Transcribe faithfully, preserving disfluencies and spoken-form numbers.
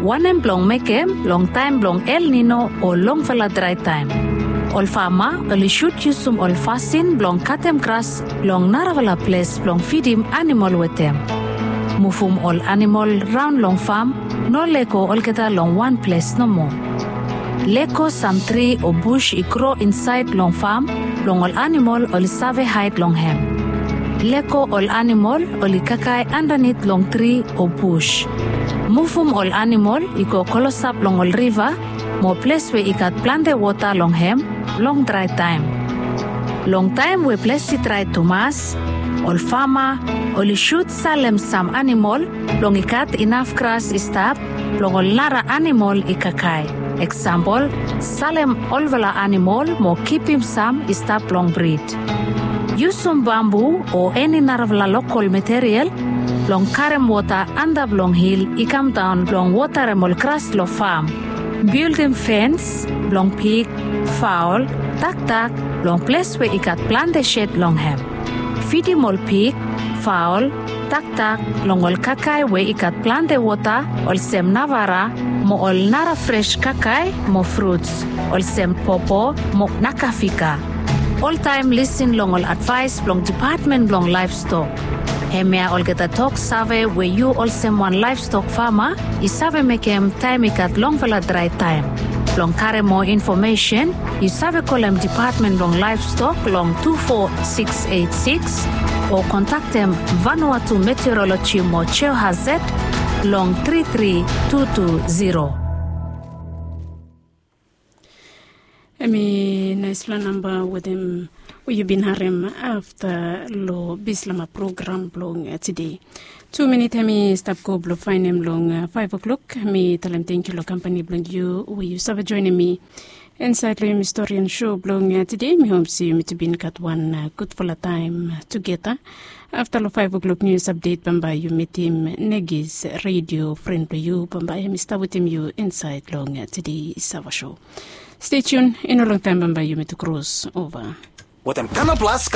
Wanem blong mekem long time blong El Nino o long fella dry time. Ol fama oli shoot yusum ol fasin blong katem grass long naravala place blong feedim animal wetem. Mufum ol animal round long farm no leko ol keta long one place no more. Leko some tree or bush I grow inside long farm long ol animal ol save hide long hem. Leko ol animal ol kakai underneath long tree or bush. Mufum ol animal I go kolosap long ol river mo place where I got plant the water long hem long dry time. Long time we place it dry to mass. Ol farmer ol shoot salem some animal long I cut enough grass stop long ol nara animal I kakai. Example, salem olvala animal mo keep him some stop long breed. Use some bamboo or any narvala local material long carem water under long hill I come down long water mol grass lo farm. Build him fence long pig, fowl, tak tak long place where I got plant the shed long hem. Feed him all pig, fowl, tak tak long ol kakai where I got plant the water ol sem navara mo ol nara fresh kakai mo fruits ol sem popo mo nakafika. All time listen long ol advice long department long livestock. Hemia ol geta talk save where you all sem one livestock farmer I save make him time I got long vela dry time. Long carry more information you save call him department long livestock long two four six eight six or contact them Vanuatu Meteorology mo Cheo Hazet long three three two two zero. Emi naisla number with him where you been harem after lo bislama program long today. Two minutes me stop go blo find him long uh, five o'clock. Me tell him thank you lo company blong you where you start joining me inside lo historian show blong uh, today. Me hope see you me to been cut one uh, good full of time together. After the five o'clock news update, Bamba, you meet him, Negis radio friend to you, Bamba, him start with him you inside long today is our show. Stay tuned, in a long time, Bamba, you meet to cross over. What am Canal Plus